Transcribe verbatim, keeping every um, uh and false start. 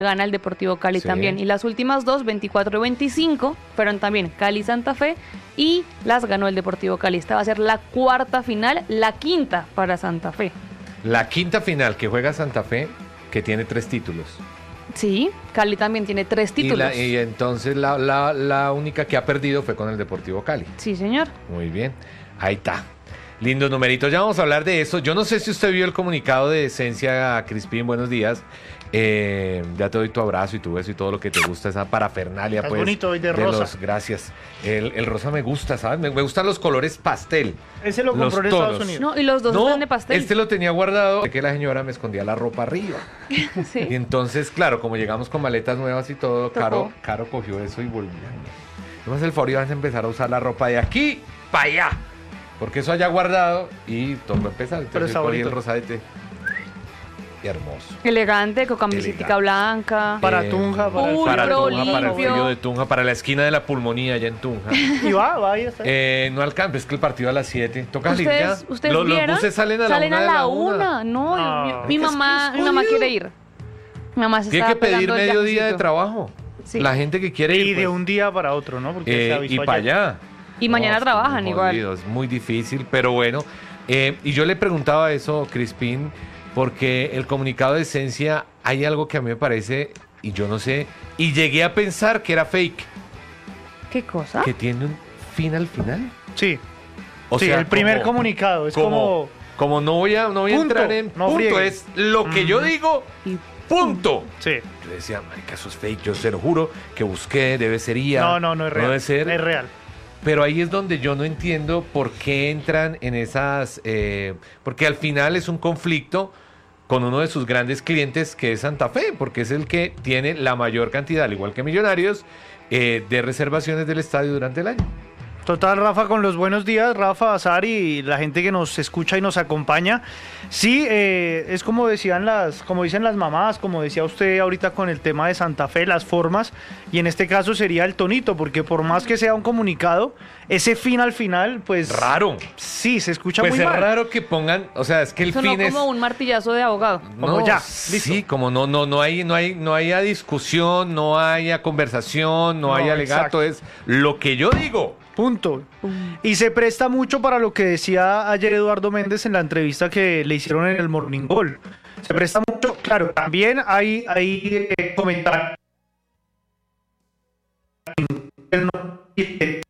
gana el Deportivo Cali Sí. también. Y las últimas dos, veinticuatro y veinticinco, fueron también Cali-Santa Fe y las ganó el Deportivo Cali. Esta va a ser la cuarta final, la quinta para Santa Fe. La quinta final que juega Santa Fe, que tiene tres títulos. Sí, Cali también tiene tres títulos. Y, la- y entonces la, la, la única que ha perdido fue con el Deportivo Cali. Sí, señor. Muy bien, ahí está. Lindos numeritos, ya vamos a hablar de eso. Yo no sé si usted vio el comunicado de Esencia, Crispín, buenos días. Eh, ya te doy tu abrazo y tu beso y todo lo que te gusta, esa parafernalia. Estás Pues, bonito hoy de rosa. los- gracias. El, el rosa me gusta, ¿sabes? Me, me gustan los colores pastel. Ese lo Los compró en Estados tonos. Unidos. No, y los dos No, están de pastel. este lo tenía guardado, que la señora me escondía la ropa arriba. Y Sí. entonces, claro, como llegamos con maletas nuevas y todo, Tocó. Caro, Caro cogió eso y volvió. Además, el favor iban a empezar a usar la ropa de aquí para allá. Porque eso haya guardado y tocó empezar. Pero Entonces está yo cogí bonito. el rosadete. Y hermoso. Elegante, con camiseta Elegante. blanca. Para Eh, Tunja, para el Uy, para pero Tunja, para el limpio. frío de Tunja, para la esquina de la pulmonía allá en Tunja. Y va, va, ahí está. Eh, no alcanza, es que el partido a las siete. Toca salir ya. ¿Ustedes, ustedes los, los vieron? buses salen a la una. de la una. No, No. mi, mi Es que mamá, es mi mamá jodido. quiere ir. Mi mamá se Tiene está que pedir pegando el medio día de viajecito. trabajo. Sí. La gente que quiere ir. Y de pues, un día para otro, ¿no? Porque eh, se avisó y ayer. para allá. Y mañana es trabajan muy igual. jodido, es muy difícil, pero bueno. Eh, y yo le preguntaba eso, Crispín, porque el comunicado de Esencia, hay algo que a mí me parece, y yo no sé, y llegué a pensar que era fake, ¿Qué cosa? que tiene un fin al final. Sí, O sí, sea, el primer como- comunicado. Es como, como... como no voy a, no voy a Punto, entrar en no punto, friegue. es lo que yo digo, Y- punto. Sí. Yo decía, marica, eso es fake, yo se lo juro, que busqué, debe ser I A. No, no, no es real. debe ser. Es real. Pero ahí es donde yo no entiendo por qué entran en esas... eh, porque al final es un conflicto con uno de sus grandes clientes, que es Santa Fe, porque es el que tiene la mayor cantidad, al igual que Millonarios, eh, de reservaciones del estadio durante el año. Total, Rafa, con los buenos días, Rafa, Azar y la gente que nos escucha y nos acompaña. Sí, eh, es como decían las, como dicen las mamás, como decía usted ahorita con el tema de Santa Fe, las formas, y en este caso sería el tonito, porque por más que sea un comunicado, ese fin al final, pues... Raro. Sí, se escucha Pues muy es mal. raro que pongan, o sea, es que el Sonó fin es... como un martillazo de abogado. Como No, ya, sí, listo. como no, no, no hay, no hay, no haya discusión, no haya conversación, no, No, hay alegato, exacto. es lo que yo digo. Punto. Y se presta mucho para lo que decía ayer Eduardo Méndez en la entrevista que le hicieron en el Morning Call. Se presta mucho, claro, también hay, hay eh, comentarios.